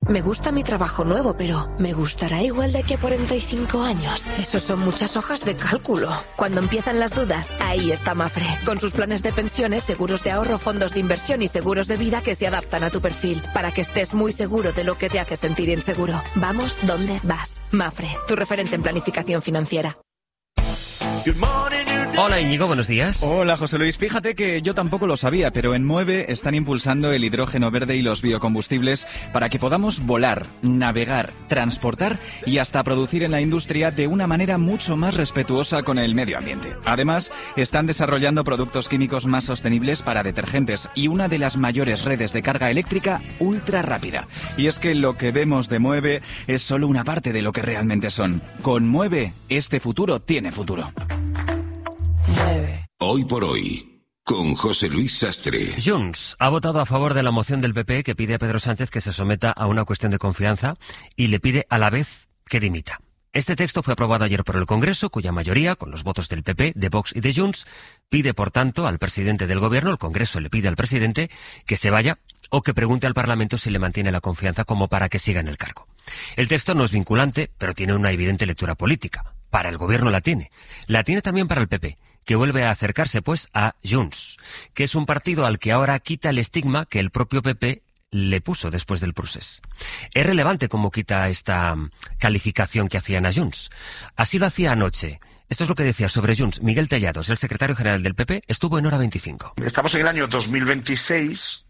Me gusta mi trabajo nuevo, pero ¿me gustará igual de aquí a 45 años? Eso son muchas hojas de cálculo. Cuando empiezan las dudas, ahí está Mapfre. Con sus planes de pensiones, seguros de ahorro, fondos de inversión y seguros de vida que se adaptan a tu perfil, para que estés muy seguro de lo que te hace sentir inseguro. Vamos donde vas. Mapfre, tu referente en planificación financiera. Hola Íñigo, buenos días. Hola José Luis, fíjate que yo tampoco lo sabía, pero en Mueve están impulsando el hidrógeno verde y los biocombustibles para que podamos volar, navegar, transportar y hasta producir en la industria de una manera mucho más respetuosa con el medio ambiente. Además, están desarrollando productos químicos más sostenibles para detergentes y una de las mayores redes de carga eléctrica ultra rápida. Y es que lo que vemos de Mueve es solo una parte de lo que realmente son. Con Mueve, este futuro tiene futuro. Hoy por hoy, con José Luis Sastre. Junts ha votado a favor de la moción del PP que pide a Pedro Sánchez que se someta a una cuestión de confianza y le pide a la vez que dimita. Este texto fue aprobado ayer por el Congreso, cuya mayoría, con los votos del PP, de Vox y de Junts, pide, por tanto, al presidente del Gobierno, el Congreso le pide al presidente, que se vaya o que pregunte al Parlamento si le mantiene la confianza como para que siga en el cargo. El texto no es vinculante, pero tiene una evidente lectura política. Para el Gobierno la tiene. La tiene también para el PP, que vuelve a acercarse, pues, a Junts, que es un partido al que ahora quita el estigma que el propio PP le puso después del procés. Es relevante cómo quita esta calificación que hacían a Junts. Así lo hacía anoche. Esto es lo que decía sobre Junts Miguel Tellados, el secretario general del PP, estuvo en Hora 25. Estamos en el año 2026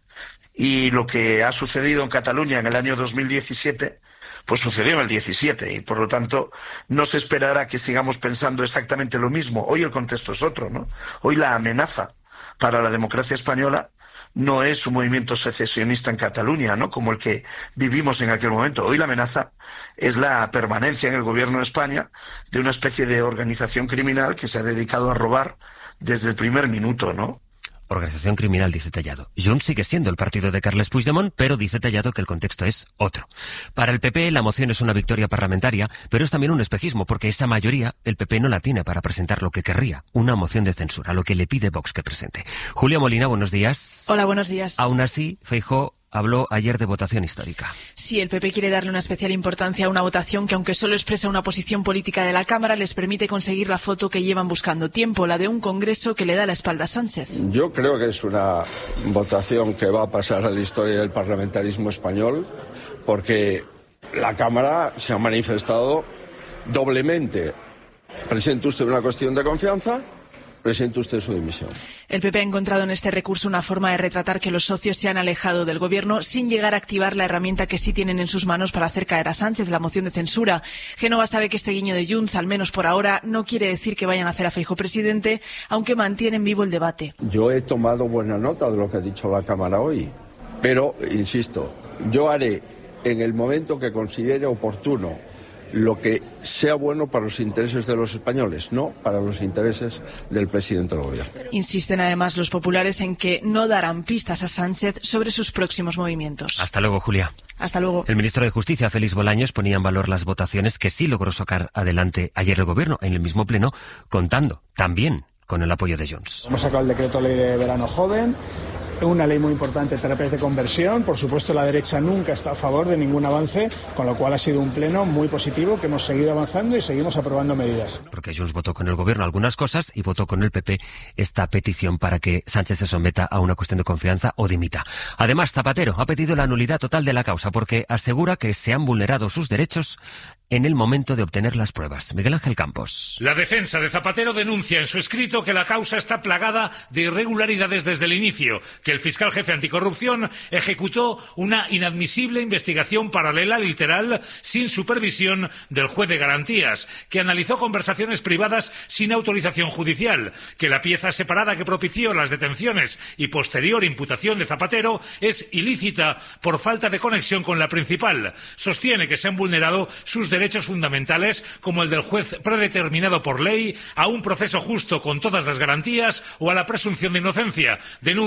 y lo que ha sucedido en Cataluña en el año 2017... pues sucedió en el 17 y por lo tanto no se esperará que sigamos pensando exactamente lo mismo. Hoy el contexto es otro, ¿no? Hoy la amenaza para la democracia española no es un movimiento secesionista en Cataluña, ¿no? Como el que vivimos en aquel momento. Hoy la amenaza es la permanencia en el gobierno de España de una especie de organización criminal que se ha dedicado a robar desde el primer minuto, ¿no? Organización criminal, dice Tellado. Junts sigue siendo el partido de Carles Puigdemont, pero dice Tellado que el contexto es otro. Para el PP la moción es una victoria parlamentaria, pero es también un espejismo, porque esa mayoría el PP no la tiene para presentar lo que querría, una moción de censura, lo que le pide Vox que presente. Julia Molina, buenos días. Hola, buenos días. Aún así, Feijóo habló ayer de votación histórica. Sí, el PP quiere darle una especial importancia a una votación que, aunque solo expresa una posición política de la Cámara, les permite conseguir la foto que llevan buscando tiempo, la de un Congreso que le da la espalda a Sánchez. Yo creo que es una votación que va a pasar a la historia del parlamentarismo español, porque la Cámara se ha manifestado doblemente. Presente usted una cuestión de confianza, presente usted su dimisión. El PP ha encontrado en este recurso una forma de retratar que los socios se han alejado del Gobierno sin llegar a activar la herramienta que sí tienen en sus manos para hacer caer a Sánchez, la moción de censura. Génova sabe que este guiño de Junts, al menos por ahora, no quiere decir que vayan a hacer a Feijóo presidente, aunque mantienen vivo el debate. Yo he tomado buena nota de lo que ha dicho la Cámara hoy, pero, insisto, yo haré en el momento que considere oportuno lo que sea bueno para los intereses de los españoles, no para los intereses del presidente del Gobierno. Insisten además los populares en que no darán pistas a Sánchez sobre sus próximos movimientos. Hasta luego, Julia. Hasta luego. El ministro de Justicia, Félix Bolaños, ponía en valor las votaciones que sí logró sacar adelante ayer el Gobierno en el mismo pleno, contando también con el apoyo de Junts. Hemos sacado el decreto ley de verano joven, una ley muy importante de terapias de conversión. Por supuesto, la derecha nunca está a favor de ningún avance, con lo cual ha sido un pleno muy positivo, que hemos seguido avanzando y seguimos aprobando medidas. Porque Junts votó con el Gobierno algunas cosas y votó con el PP esta petición para que Sánchez se someta a una cuestión de confianza o dimita. Además, Zapatero ha pedido la nulidad total de la causa porque asegura que se han vulnerado sus derechos en el momento de obtener las pruebas. Miguel Ángel Campos. La defensa de Zapatero denuncia en su escrito que la causa está plagada de irregularidades desde el inicio, que el fiscal jefe anticorrupción ejecutó una inadmisible investigación paralela literal sin supervisión del juez de garantías, que analizó conversaciones privadas sin autorización judicial, que la pieza separada que propició las detenciones y posterior imputación de Zapatero es ilícita por falta de conexión con la principal. Sostiene que se han vulnerado sus derechos fundamentales, como el del juez predeterminado por ley, a un proceso justo con todas las garantías o a la presunción de inocencia. Denuncia que se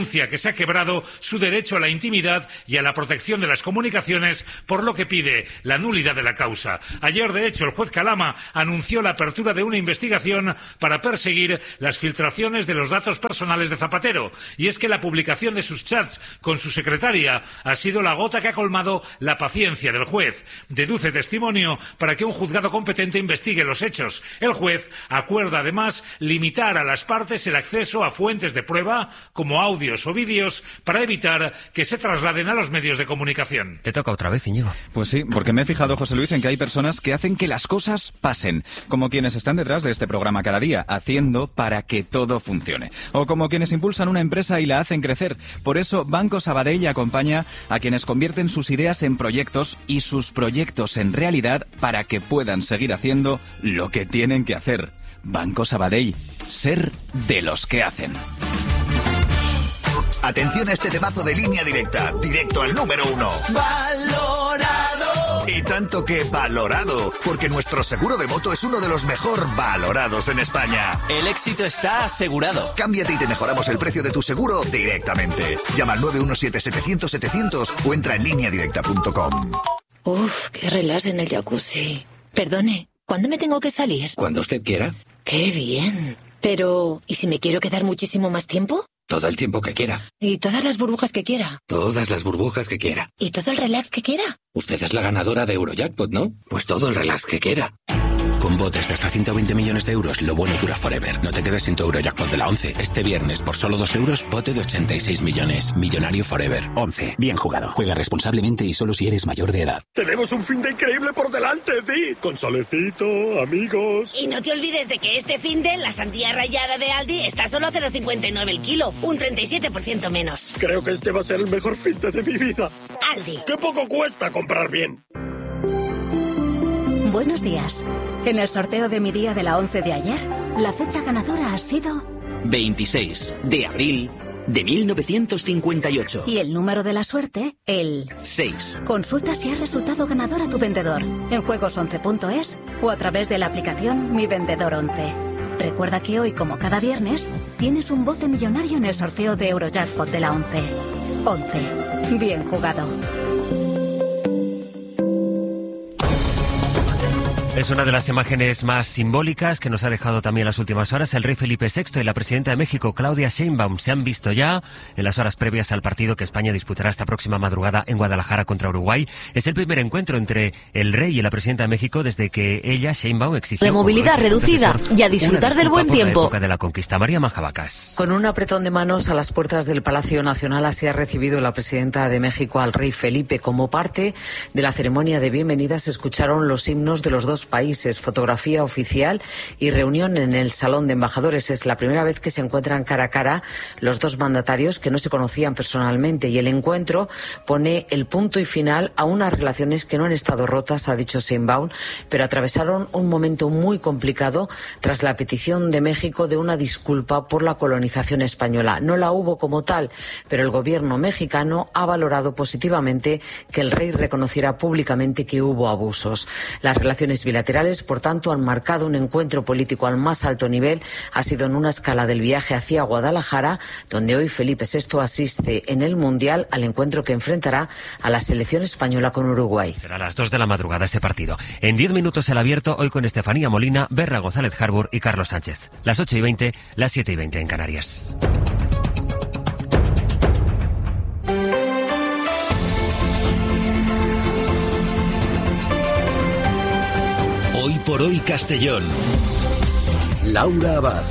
ha quebrado su derecho a la intimidad y a la protección de las comunicaciones, por lo que pide la nulidad de la causa. Ayer, de hecho, el juez Calama anunció la apertura de una investigación para perseguir las filtraciones de los datos personales de Zapatero. Y es que la publicación de sus chats con su secretaria ha sido la gota que ha colmado la paciencia del juez. Deduce testimonio para que un juzgado competente investigue los hechos. El juez acuerda además limitar a las partes el acceso a fuentes de prueba, como audios o vídeos, para evitar que se trasladen a los medios de comunicación. Te toca otra vez, Íñigo. Pues sí, porque me he fijado, José Luis, en que hay personas que hacen que las cosas pasen, como quienes están detrás de este programa cada día, haciendo para que todo funcione. O como quienes impulsan una empresa y la hacen crecer. Por eso, Banco Sabadell acompaña a quienes convierten sus ideas en proyectos y sus proyectos en realidad para que puedan seguir haciendo lo que tienen que hacer. Banco Sabadell, ser de los que hacen. Atención a este temazo de Línea Directa, directo al número 1. ¡Valorado! Y tanto que valorado, porque nuestro seguro de moto es uno de los mejor valorados en España. El éxito está asegurado. Cámbiate y te mejoramos el precio de tu seguro directamente. Llama al 917-700-700 o entra en lineadirecta.com. Uf, qué relax en el jacuzzi. Perdone, ¿cuándo me tengo que salir? Cuando usted quiera. ¡Qué bien! Pero, ¿y si me quiero quedar muchísimo más tiempo? Todo el tiempo que quiera. ¿Y todas las burbujas que quiera? Todas las burbujas que quiera. ¿Y todo el relax que quiera? Usted es la ganadora de Eurojackpot, ¿no? Pues todo el relax que quiera. Con botes de hasta 120 millones de euros, lo bueno dura forever. No te quedes sin tu Eurojackpot de la 11. Este viernes, por solo 2 euros, bote de 86 millones. Millonario forever. 11. Bien jugado. Juega responsablemente y solo si eres mayor de edad. Tenemos un fin de increíble por delante, Di. Con solecito, amigos. Y no te olvides de que este fin de la sandía rallada de Aldi está solo a 0,59 el kilo. Un 37% menos. Creo que este va a ser el mejor fin de mi vida. Aldi. ¡Qué poco cuesta comprar bien! Buenos días. En el sorteo de mi día de la 11 de ayer, la fecha ganadora ha sido 26 de abril de 1958. Y el número de la suerte, el 6. Consulta si has resultado ganador a tu vendedor en juegos11.es o a través de la aplicación Mi Vendedor 11. Recuerda que hoy, como cada viernes, tienes un bote millonario en el sorteo de Eurojackpot de la 11. 11. Bien jugado. Es una de las imágenes más simbólicas que nos ha dejado también las últimas horas. El rey Felipe VI y la presidenta de México, Claudia Sheinbaum, se han visto ya en las horas previas al partido que España disputará esta próxima madrugada en Guadalajara contra Uruguay. Es el primer encuentro entre el rey y la presidenta de México desde que ella, Sheinbaum, exigió de movilidad reducida y a disfrutar del buen tiempo. La época de la conquista. María Manjabacas. Con un apretón de manos a las puertas del Palacio Nacional, así ha recibido la presidenta de México al rey Felipe. Como parte de la ceremonia de bienvenida se escucharon los himnos de los dos países, fotografía oficial y reunión en el Salón de Embajadores. Es la primera vez que se encuentran cara a cara los dos mandatarios que no se conocían personalmente, y el encuentro pone el punto y final a unas relaciones que no han estado rotas, ha dicho Sheinbaum, pero atravesaron un momento muy complicado tras la petición de México de una disculpa por la colonización española. No la hubo como tal, pero el gobierno mexicano ha valorado positivamente que el rey reconociera públicamente que hubo abusos. Las relaciones bilaterales, por tanto, han marcado un encuentro político al más alto nivel. Ha sido en una escala del viaje hacia Guadalajara, donde hoy Felipe VI asiste en el Mundial al encuentro que enfrentará a la selección española con Uruguay. Será a las 2 de la madrugada ese partido. En 10 minutos el abierto, hoy con Estefanía Molina, Berra González Harbour y Carlos Sánchez. Las 8:20, las 7:20 en Canarias. Hoy por hoy Castellón. Laura Abad.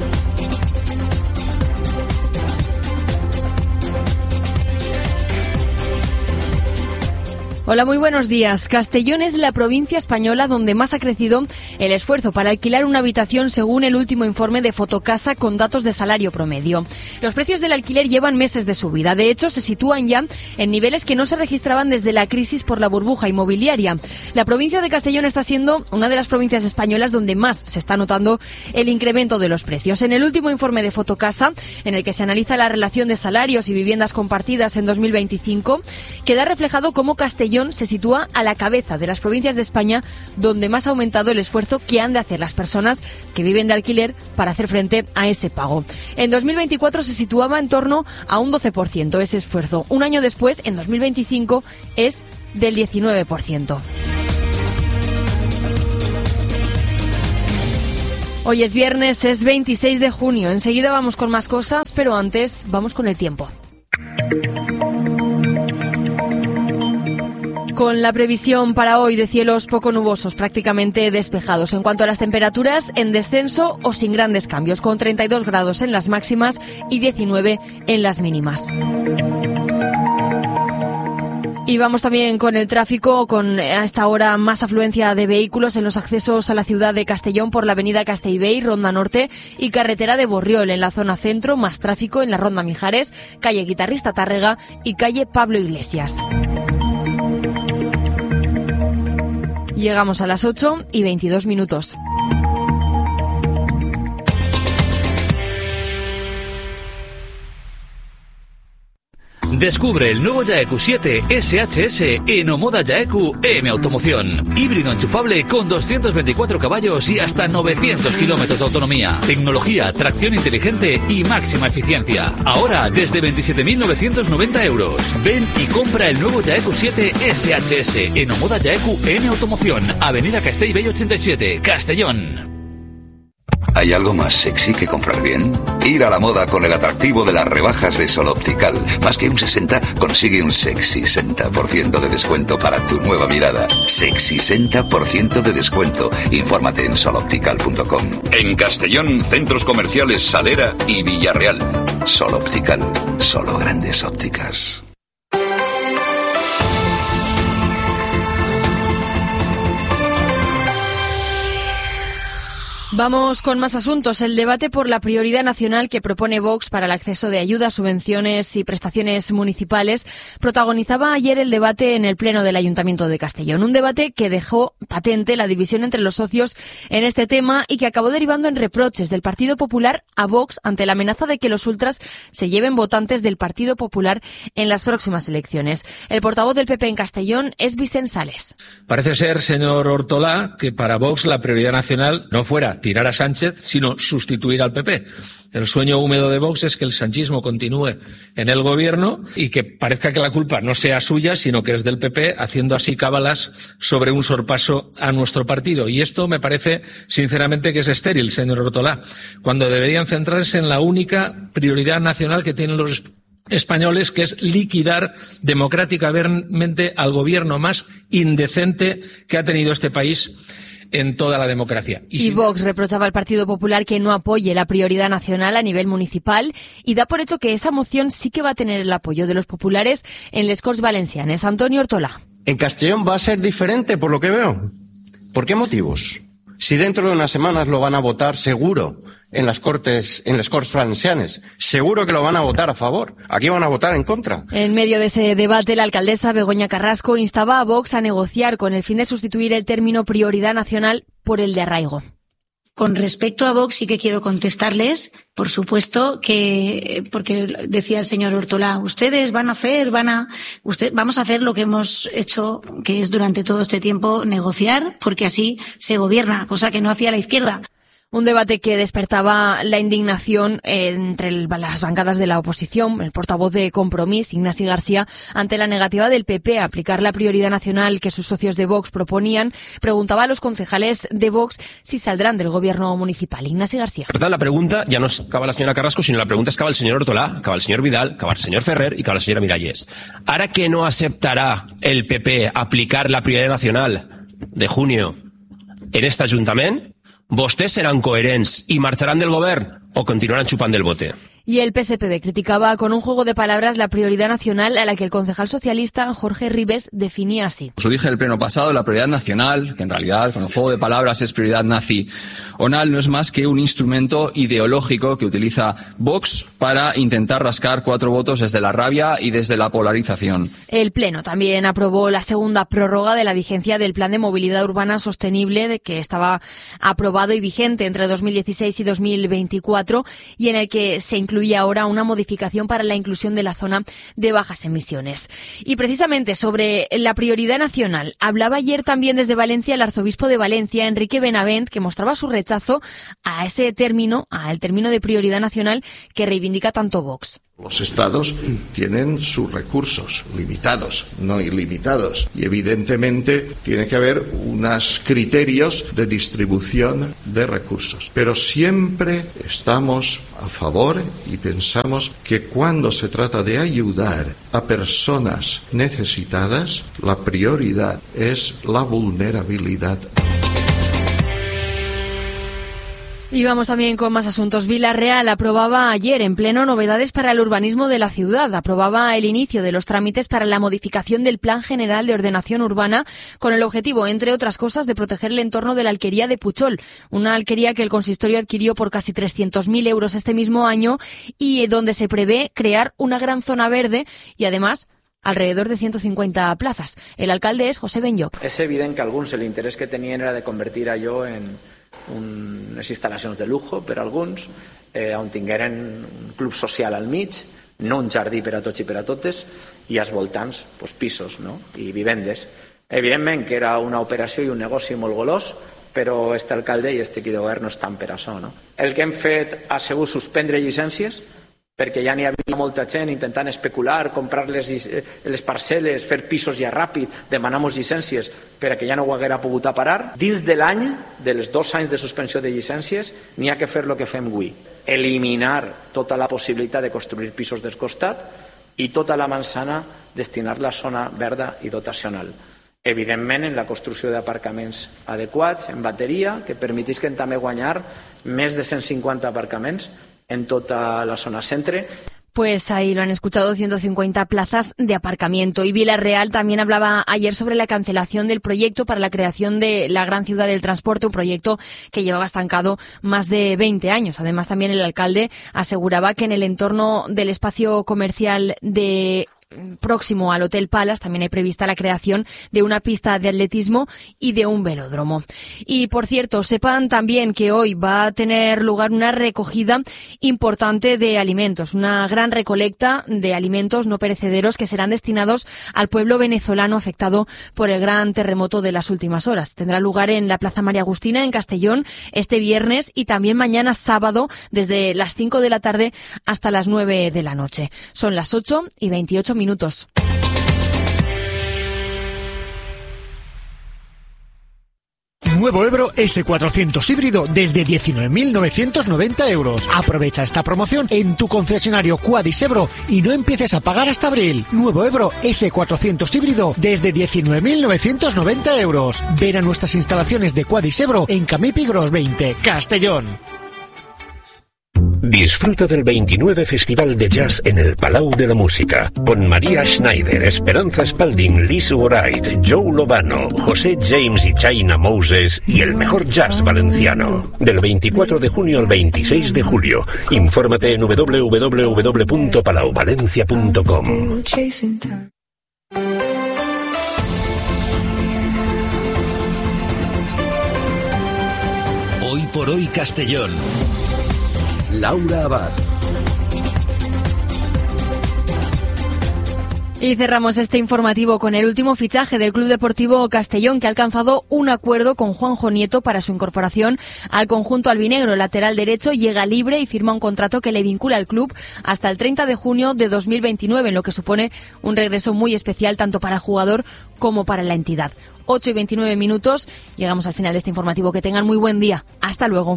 Hola, muy buenos días. Castellón es la provincia española donde más ha crecido el esfuerzo para alquilar una habitación según el último informe de Fotocasa con datos de salario promedio. Los precios del alquiler llevan meses de subida. De hecho, se sitúan ya en niveles que no se registraban desde la crisis por la burbuja inmobiliaria. La provincia de Castellón está siendo una de las provincias españolas donde más se está notando el incremento de los precios. En el último informe de Fotocasa, en el que se analiza la relación de salarios y viviendas compartidas en 2025, queda reflejado cómo Castellón Castellón se sitúa a la cabeza de las provincias de España donde más ha aumentado el esfuerzo que han de hacer las personas que viven de alquiler para hacer frente a ese pago. En 2024 se situaba en torno a un 12% ese esfuerzo. Un año después, en 2025, es del 19%. Hoy es viernes, es 26 de junio. Enseguida vamos con más cosas, pero antes vamos con el tiempo. Con la previsión para hoy de cielos poco nubosos, prácticamente despejados. En cuanto a las temperaturas, en descenso o sin grandes cambios, con 32 grados en las máximas y 19 en las mínimas. Y vamos también con el tráfico, con a esta hora más afluencia de vehículos en los accesos a la ciudad de Castellón por la avenida Castellbey, Ronda Norte y carretera de Borriol en la zona centro, más tráfico en la Ronda Mijares, calle Guitarrista Tárrega y calle Pablo Iglesias. Llegamos a las 8:22. Descubre el nuevo Yaeku 7 SHS en Omoda Yaeku M Automoción. Híbrido enchufable con 224 caballos y hasta 900 kilómetros de autonomía. Tecnología, tracción inteligente y máxima eficiencia. Ahora desde 27.990 euros. Ven y compra el nuevo Yaeku 7 SHS en Omoda Yaeku M Automoción. Avenida Castellbell 87, Castellón. ¿Hay algo más sexy que comprar bien? Ir a la moda con el atractivo de las rebajas de Sol Optical. Más que un 60, consigue un sexy 60% de descuento para tu nueva mirada. Sexy 60% de descuento. Infórmate en soloptical.com. En Castellón, centros comerciales Salera y Villarreal. Sol Optical. Solo grandes ópticas. Vamos con más asuntos. El debate por la prioridad nacional que propone Vox para el acceso de ayudas, subvenciones y prestaciones municipales protagonizaba ayer el debate en el Pleno del Ayuntamiento de Castellón. Un debate que dejó patente la división entre los socios en este tema y que acabó derivando en reproches del Partido Popular a Vox ante la amenaza de que los ultras se lleven votantes del Partido Popular en las próximas elecciones. El portavoz del PP en Castellón es Vicent Sales. Parece ser, señor Hortolà, que para Vox la prioridad nacional no fuera tirar a Sánchez, sino sustituir al PP. El sueño húmedo de Vox es que el sanchismo continúe en el gobierno y que parezca que la culpa no sea suya, sino que es del PP, haciendo así cábalas sobre un sorpaso a nuestro partido. Y esto me parece, sinceramente, que es estéril, señor Hortolà, cuando deberían centrarse en la única prioridad nacional que tienen los españoles, que es liquidar democráticamente al gobierno más indecente que ha tenido este país en toda la democracia. Y Vox reprochaba al Partido Popular que no apoye la prioridad nacional a nivel municipal y da por hecho que esa moción sí que va a tener el apoyo de los populares en les Corts Valencianes. Antonio Hortolà. En Castellón va a ser diferente, por lo que veo. ¿Por qué motivos? Si dentro de unas semanas lo van a votar seguro en las Cortes Valencianes, seguro que lo van a votar a favor. Aquí van a votar en contra. En medio de ese debate, la alcaldesa Begoña Carrasco instaba a Vox a negociar con el fin de sustituir el término prioridad nacional por el de arraigo. Con respecto a Vox sí que quiero contestarles, por supuesto, que porque decía el señor Hortolà, vamos a hacer lo que hemos hecho, que es durante todo este tiempo negociar, porque así se gobierna, cosa que no hacía la izquierda. Un debate que despertaba la indignación entre las bancadas de la oposición. El portavoz de Compromís, Ignasi García, ante la negativa del PP a aplicar la prioridad nacional que sus socios de Vox proponían, preguntaba a los concejales de Vox si saldrán del gobierno municipal. Ignasi García. La pregunta ya no acaba la señora Carrasco, sino la pregunta es acaba el señor Hortolà, acaba el señor Vidal, acaba el señor Ferrer y acaba la señora Miralles. ¿Ahora que no aceptará el PP aplicar la prioridad nacional de junio en este Ajuntament? ¿Vostès seran coherents y marcharán del gobierno o continuarán chupando el bote? Y el PSPB criticaba con un juego de palabras la prioridad nacional a la que el concejal socialista Jorge Ribes definía así. Os lo dije en el pleno pasado, la prioridad nacional, que en realidad con el juego de palabras es prioridad nacional, no es más que un instrumento ideológico que utiliza Vox para intentar rascar 4 votos desde la rabia y desde la polarización. El pleno también aprobó la segunda prórroga de la vigencia del Plan de Movilidad Urbana Sostenible, que estaba aprobado y vigente entre 2016 y 2024, y en el que se incluye incluye ahora una modificación para la inclusión de la zona de bajas emisiones. Y precisamente sobre la prioridad nacional, hablaba ayer también desde Valencia el arzobispo de Valencia, Enrique Benavent, que mostraba su rechazo a ese término, al término de prioridad nacional que reivindica tanto Vox. Los estados tienen sus recursos limitados, no ilimitados, y evidentemente tiene que haber unos criterios de distribución de recursos. Pero siempre estamos a favor y pensamos que cuando se trata de ayudar a personas necesitadas, la prioridad es la vulnerabilidad. Y vamos también con más asuntos. Vila-real aprobaba ayer en pleno novedades para el urbanismo de la ciudad. Aprobaba el inicio de los trámites para la modificación del Plan General de Ordenación Urbana con el objetivo, entre otras cosas, de proteger el entorno de la alquería de Puchol, una alquería que el consistorio adquirió por casi 300.000 euros este mismo año y donde se prevé crear una gran zona verde y además alrededor de 150 plazas. El alcalde es José Benlloc. És evident que a alguns l'interès que tenien era de convertir allò en unes instal·lacions de lujo per a alguns, on tingueren un club social al mig, no un jardí per a tots i per a totes, i als voltants pisos, no? I vivendes. Evidentment que era una operació i un negoci molt golós, però este alcalde i este equip de govern no estan per a això, no? El que hem fet ha sigut suspendre llicències, perquè ja n'hi havia molta gent intentant especular, comprar les parcel·les, fer pisos ja ràpid, demanar-nos llicències perquè ja no ho haguera pogut parar. Dins de l'any, dels 2 anys de suspensió de llicències, n'hi ha que fer el que fem avui. Eliminar tota la possibilitat de construir pisos del costat i tota la manzana destinar-la a zona verda i dotacional. Evidentment, en la construcció d'aparcaments adequats, en bateria, que permetisquen també guanyar més de 150 aparcaments en toda la zona centre. Pues ahí lo han escuchado, 150 plazas de aparcamiento. Y Vila-real también hablaba ayer sobre la cancelación del proyecto para la creación de la gran ciudad del transporte, un proyecto que llevaba estancado más de 20 años. Además, también el alcalde aseguraba que en el entorno del espacio comercial próximo al Hotel Palace también hay prevista la creación de una pista de atletismo y de un velódromo. Y por cierto, sepan también que hoy va a tener lugar una recogida importante de alimentos, una gran recolecta de alimentos no perecederos que serán destinados al pueblo venezolano afectado por el gran terremoto de las últimas horas. Tendrá lugar en la Plaza María Agustina en Castellón este viernes y también mañana sábado desde las 5 de la tarde hasta las 9 de la noche. Son las 8:28 minutos. Nuevo Ebro S400 híbrido desde 19.990 euros. Aprovecha esta promoción en tu concesionario Quadis Ebro y no empieces a pagar hasta abril. Nuevo Ebro S400 híbrido desde 19.990 euros. Ven a nuestras instalaciones de Quadis Ebro en Camipi Gros 20, Castellón. Disfruta del 29 Festival de Jazz en el Palau de la Música, con María Schneider, Esperanza Spalding, Liz Wright, Joe Lovano, José James y China Moses y el mejor jazz valenciano. Del 24 de junio al 26 de julio. Infórmate en www.palauvalencia.com. Hoy por hoy Castellón. Laura Abad. Y cerramos este informativo con el último fichaje del Club Deportivo Castellón, que ha alcanzado un acuerdo con Juanjo Nieto para su incorporación al conjunto albinegro. El lateral derecho llega libre y firma un contrato que le vincula al club hasta el 30 de junio de 2029, en lo que supone un regreso muy especial tanto para el jugador como para la entidad. 8:29 minutos. Llegamos al final de este informativo. Que tengan muy buen día. Hasta luego.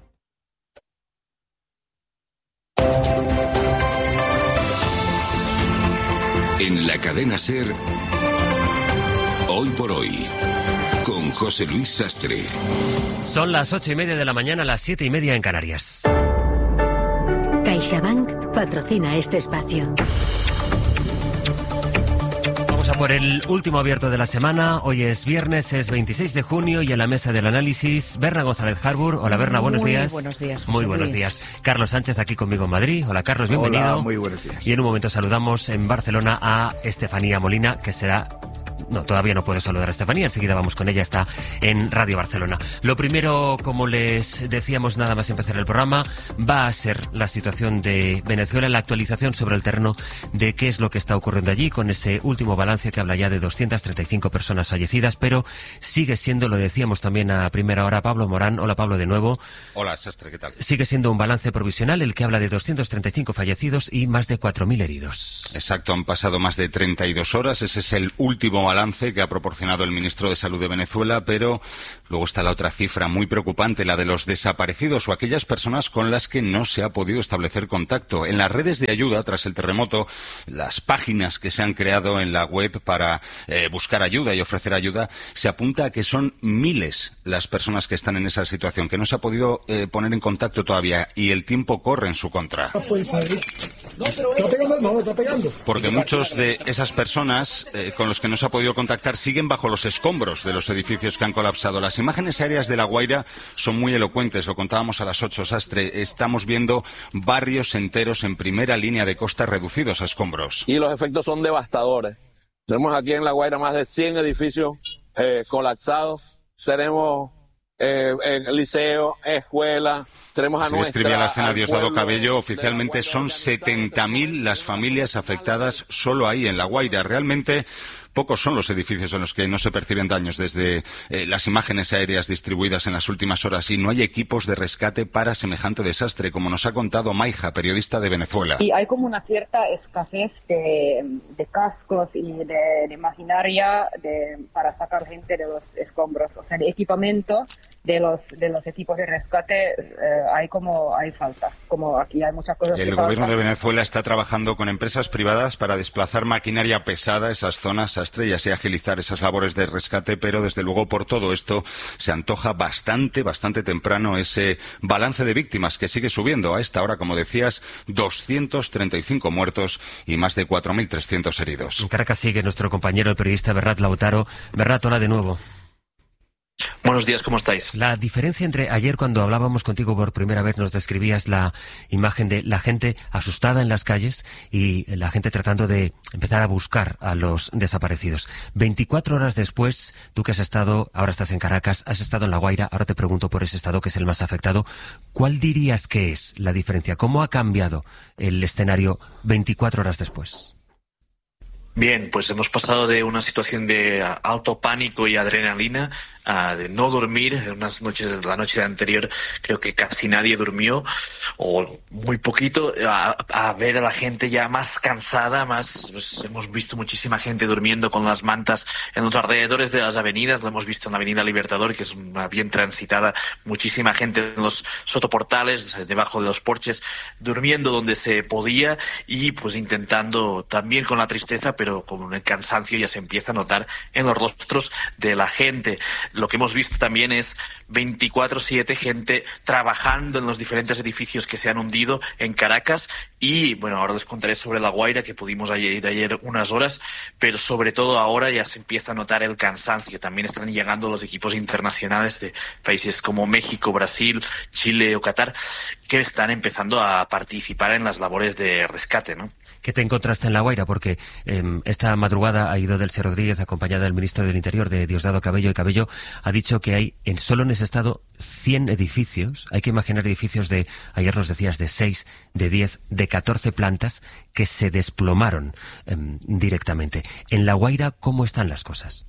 En la cadena SER, Hoy por Hoy, con José Luis Sastre. Son las 8:30 de la mañana, las 7:30 en Canarias. CaixaBank patrocina este espacio. Vamos a por el último abierto de la semana. Hoy es viernes, es 26 de junio y en la mesa del análisis, Berna González Harbour. Hola Berna, buenos días. Buenos días. Muy buenos días. Carlos Sánchez aquí conmigo en Madrid. Hola Carlos, bienvenido. Hola, muy buenos días. Y en un momento saludamos en Barcelona a Estefanía Molina, que será No, todavía no puedo saludar a Estefanía, enseguida vamos con ella, está en Radio Barcelona. Lo primero, como les decíamos nada más empezar el programa, va a ser la situación de Venezuela, la actualización sobre el terreno de qué es lo que está ocurriendo allí, con ese último balance que habla ya de 235 personas fallecidas, pero sigue siendo, lo decíamos también a primera hora, Pablo Morán. Hola, Pablo, de nuevo. Hola, Sastre, ¿qué tal? Sigue siendo un balance provisional el que habla de 235 fallecidos y más de 4.000 heridos. Exacto, han pasado más de 32 horas. Ese es el último balance que ha proporcionado el ministro de Salud de Venezuela, pero luego está la otra cifra muy preocupante, la de los desaparecidos o aquellas personas con las que no se ha podido establecer contacto. En las redes de ayuda tras el terremoto, las páginas que se han creado en la web para buscar ayuda y ofrecer ayuda, se apunta a que son miles las personas que están en esa situación, que no se ha podido poner en contacto todavía, y el tiempo corre en su contra. Porque muchos de esas personas con los que no se ha podido contactar siguen bajo los escombros de los edificios que han colapsado. Las imágenes aéreas de La Guaira son muy elocuentes, lo contábamos a las 8, Sastre. Estamos viendo barrios enteros en primera línea de costa reducidos a escombros. Y los efectos son devastadores. Tenemos aquí en La Guaira más de 100 edificios colapsados. Tenemos liceo, escuela. Tenemos a Se describe a la escena Diosdado Cabello. Oficialmente son 70.000 las familias afectadas solo ahí en La Guaira. Realmente pocos son los edificios en los que no se perciben daños desde las imágenes aéreas distribuidas en las últimas horas, y no hay equipos de rescate para semejante desastre, como nos ha contado Maija, periodista de Venezuela. Y hay como una cierta escasez de cascos y de maquinaria para sacar gente de los escombros, o sea, de equipamiento de los equipos de rescate. Hay falta, como aquí hay muchas cosas. El gobierno de Venezuela está trabajando con empresas privadas para desplazar maquinaria pesada a esas zonas, y así agilizar esas labores de rescate, pero desde luego por todo esto se antoja bastante temprano ese balance de víctimas, que sigue subiendo. A esta hora, como decías, 235 muertos y más de 4.300 heridos. En Caracas sigue nuestro compañero, el periodista Berrat Lautaro. Berrat, hola de nuevo. Buenos días, ¿cómo estáis? La diferencia entre ayer, cuando hablábamos contigo por primera vez, nos describías la imagen de la gente asustada en las calles y la gente tratando de empezar a buscar a los desaparecidos. 24 horas después, tú que has estado, ahora estás en Caracas, has estado en La Guaira, ahora te pregunto por ese estado que es el más afectado. ¿Cuál dirías que es la diferencia? ¿Cómo ha cambiado el escenario 24 horas después? Bien, pues hemos pasado de una situación de alto pánico y adrenalina de no dormir. Unas noches, la noche anterior creo que casi nadie durmió, o muy poquito, a ver a la gente ya más cansada, pues hemos visto muchísima gente durmiendo con las mantas en los alrededores de las avenidas. Lo hemos visto en la Avenida Libertador, que es una bien transitada, muchísima gente en los sotoportales, debajo de los porches, durmiendo donde se podía, y pues intentando también con la tristeza, pero con el cansancio ya se empieza a notar en los rostros de la gente. Lo que hemos visto también es 24/7 gente trabajando en los diferentes edificios que se han hundido en Caracas. Y bueno, ahora les contaré sobre La Guaira, que pudimos ir ayer unas horas, pero sobre todo ahora ya se empieza a notar el cansancio. También están llegando los equipos internacionales de países como México, Brasil, Chile o Qatar, que están empezando a participar en las labores de rescate, ¿no? ¿Qué te encontraste en La Guaira? Porque esta madrugada ha ido Delcy Rodríguez, acompañada del ministro del Interior, de Diosdado Cabello, y Cabello ha dicho que hay solo en ese estado 100 edificios. Hay que imaginar edificios de, ayer nos decías, de 6, de 10, de 14 plantas que se desplomaron directamente. En La Guaira, ¿cómo están las cosas?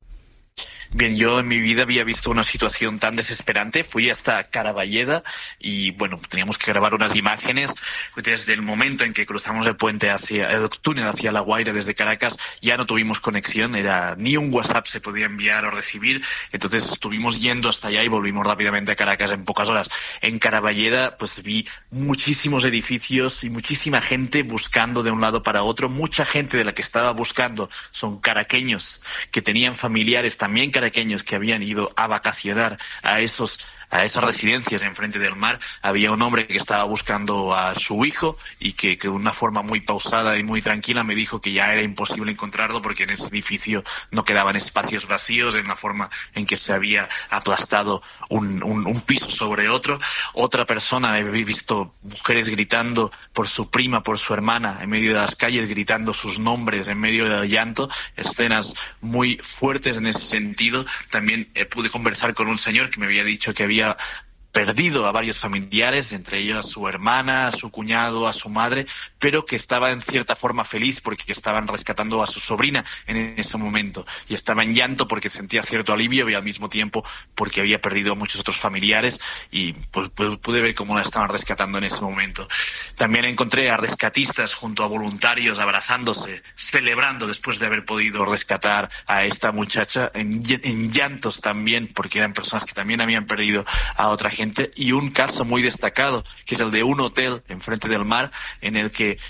Bien, yo en mi vida había visto una situación tan desesperante. Fui hasta Caraballeda y, bueno, teníamos que grabar unas imágenes. Desde el momento en que cruzamos el puente el túnel hacia La Guaira desde Caracas, ya no tuvimos conexión. Ni un WhatsApp se podía enviar o recibir. Entonces estuvimos yendo hasta allá y volvimos rápidamente a Caracas en pocas horas. En Caraballeda, pues vi muchísimos edificios y muchísima gente buscando de un lado para otro. Mucha gente de la que estaba buscando son caraqueños que tenían familiares también caraqueños que habían ido a vacacionar a esos esas residencias enfrente del mar, había un hombre que estaba buscando a su hijo y que de una forma muy pausada y muy tranquila me dijo que ya era imposible encontrarlo porque en ese edificio no quedaban espacios vacíos en la forma en que se había aplastado un piso sobre otro. Otra persona, he visto mujeres gritando por su prima, por su hermana, en medio de las calles, gritando sus nombres en medio del llanto, escenas muy fuertes en ese sentido. También pude conversar con un señor que me había dicho que había perdido a varios familiares, entre ellos a su hermana, a su cuñado, a su madre, pero que estaba en cierta forma feliz porque estaban rescatando a su sobrina en ese momento y estaba en llanto porque sentía cierto alivio y al mismo tiempo porque había perdido a muchos otros familiares y pues pude ver cómo la estaban rescatando en ese momento. También encontré a rescatistas junto a voluntarios abrazándose, celebrando después de haber podido rescatar a esta muchacha en llantos también porque eran personas que también habían perdido a otra gente. Y un caso muy destacado, que es el de un hotel enfrente del mar, en el que